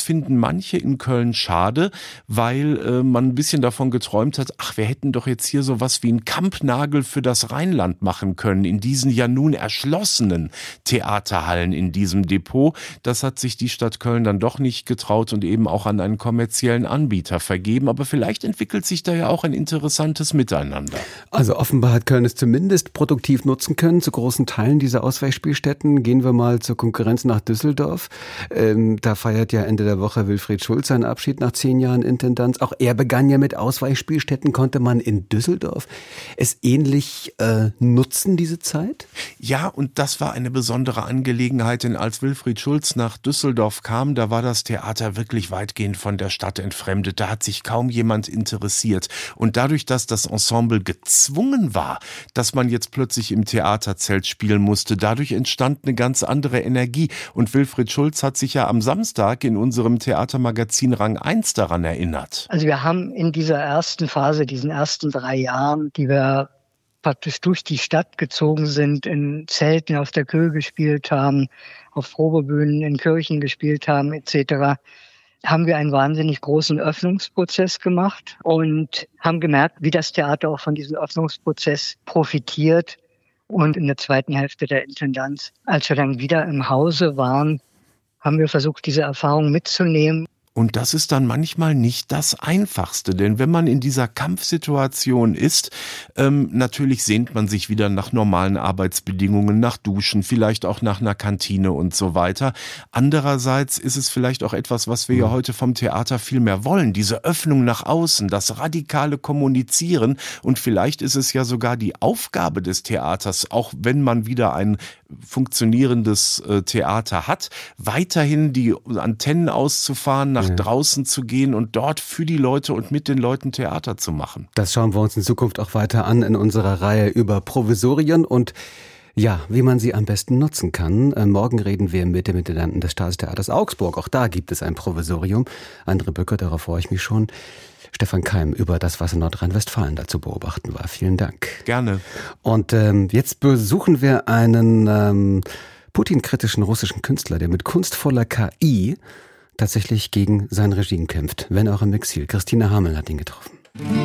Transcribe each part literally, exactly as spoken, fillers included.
finden manche in Köln schade, weil äh, man ein bisschen davon geträumt hat, ach, wir hätten doch jetzt hier sowas wie einen Kampnagel für das Rheinland machen können, in diesen ja nun erschlossenen Theaterhallen in diesem Depot. Das hat sich die Stadt Köln dann doch nicht getraut und eben auch an einen kommerziellen Anbieter vergeben. Aber vielleicht entwickelt sich da ja auch ein interessantes Miteinander. Also offenbar hat Köln es zumindest produktiv nutzen können, zu großen Teilen dieser Ausweichspielstätten. Gehen wir mal zur Konkurrenz nach Düsseldorf. Ähm, da feiert ja Ende der Woche Wilfried Schulz seinen Abschied nach zehn Jahren Intendanz. Auch er begann ja mit Ausweichspielstätten. Konnte man in Düsseldorf es ähnlich äh, nutzen, diese Zeit? Ja, und das war eine besondere Angelegenheit, denn als Wilfried Schulz nach Düsseldorf kam, da war das Theater wirklich weitgehend von der Stadt entfremdet. Da hat sich kaum jemand interessiert. Und dadurch, dass das Ensemble gezwungen war, dass man jetzt plötzlich im Theaterzelt spielen musste, dadurch entstand eine ganz andere Energie. Und Wilfried Schulz hat sich ja am Samstag in unserem Theatermagazin Rang eins daran erinnert. Also wir haben in dieser ersten Phase, diesen ersten drei Jahren, die wir praktisch durch die Stadt gezogen sind, in Zelten auf der Köhe gespielt haben, auf Probebühnen in Kirchen gespielt haben et cetera, haben wir einen wahnsinnig großen Öffnungsprozess gemacht und haben gemerkt, wie das Theater auch von diesem Öffnungsprozess profitiert. Und in der zweiten Hälfte der Intendanz, als wir dann wieder im Hause waren, haben wir versucht, diese Erfahrung mitzunehmen. Und das ist dann manchmal nicht das Einfachste, denn wenn man in dieser Kampfsituation ist, ähm, natürlich sehnt man sich wieder nach normalen Arbeitsbedingungen, nach Duschen, vielleicht auch nach einer Kantine und so weiter. Andererseits ist es vielleicht auch etwas, was wir ja heute vom Theater viel mehr wollen, diese Öffnung nach außen, das radikale Kommunizieren, und vielleicht ist es ja sogar die Aufgabe des Theaters, auch wenn man wieder ein funktionierendes äh, Theater hat, weiterhin die Antennen auszufahren, nach draußen zu gehen und dort für die Leute und mit den Leuten Theater zu machen. Das schauen wir uns in Zukunft auch weiter an in unserer Reihe über Provisorien und ja, wie man sie am besten nutzen kann. Äh, morgen reden wir mit dem Intendanten des Staatstheaters Augsburg. Auch da gibt es ein Provisorium. Andre Böcker, darauf freue ich mich schon. Stefan Keim über das, was in Nordrhein-Westfalen dazu beobachten war. Vielen Dank. Gerne. Und ähm, jetzt besuchen wir einen ähm, Putin-kritischen russischen Künstler, der mit kunstvoller K I tatsächlich gegen sein Regime kämpft, wenn auch im Exil. Christina Hamel hat ihn getroffen.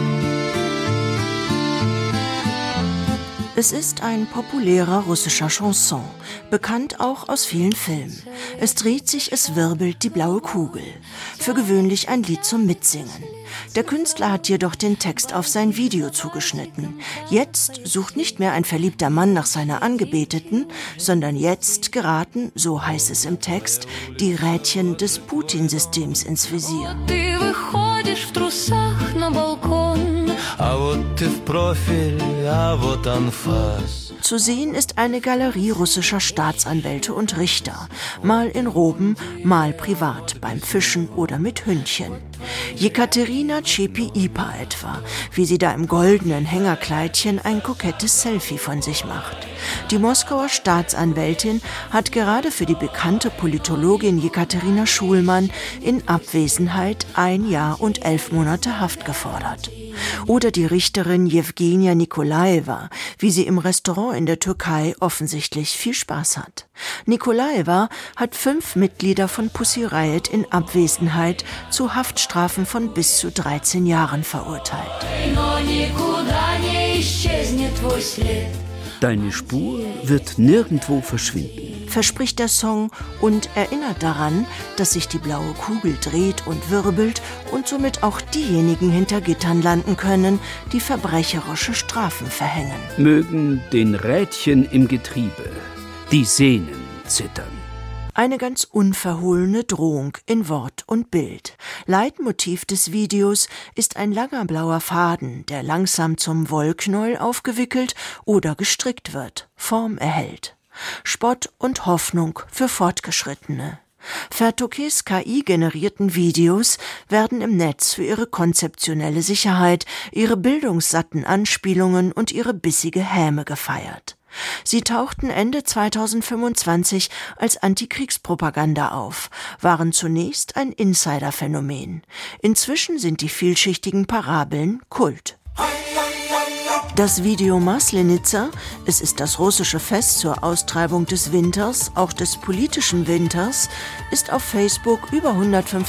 Es ist ein populärer russischer Chanson, bekannt auch aus vielen Filmen. Es dreht sich, es wirbelt die blaue Kugel. Für gewöhnlich ein Lied zum Mitsingen. Der Künstler hat jedoch den Text auf sein Video zugeschnitten. Jetzt sucht nicht mehr ein verliebter Mann nach seiner Angebeteten, sondern jetzt geraten, so heißt es im Text, die Rädchen des Putin-Systems ins Visier. Zu sehen ist eine Galerie russischer Staatsanwälte und Richter, mal in Roben, mal privat, beim Fischen oder mit Hündchen. Jekaterina Tschepi-Ipa etwa, wie sie da im goldenen Hängerkleidchen ein kokettes Selfie von sich macht. Die Moskauer Staatsanwältin hat gerade für die bekannte Politologin Jekaterina Schulmann in Abwesenheit ein Jahr und elf Monate Haft gefordert. Oder die Richterin Jewgenia Nikolaeva, wie sie im Restaurant in der Türkei offensichtlich viel Spaß hat. Nikolaeva hat fünf Mitglieder von Pussy Riot in Abwesenheit zu Haftstrafen von bis zu dreizehn Jahren verurteilt. Deine Spur wird nirgendwo verschwinden, verspricht der Song und erinnert daran, dass sich die blaue Kugel dreht und wirbelt und somit auch diejenigen hinter Gittern landen können, die verbrecherische Strafen verhängen. Mögen den Rädchen im Getriebe die Sehnen zittern. Eine ganz unverhohlene Drohung in Wort und Bild. Leitmotiv des Videos ist ein langer blauer Faden, der langsam zum Wollknäuel aufgewickelt oder gestrickt wird, Form erhält. Spott und Hoffnung für Fortgeschrittene. Fertokes K I-generierten Videos werden im Netz für ihre konzeptionelle Sicherheit, ihre bildungssatten Anspielungen und ihre bissige Häme gefeiert. Sie tauchten Ende zweitausendfünfundzwanzig als Antikriegspropaganda auf, waren zunächst ein Insiderphänomen. Inzwischen sind die vielschichtigen Parabeln Kult. Das Video Maslenitsa, es ist das russische Fest zur Austreibung des Winters, auch des politischen Winters, ist auf Facebook über hundertfünfzig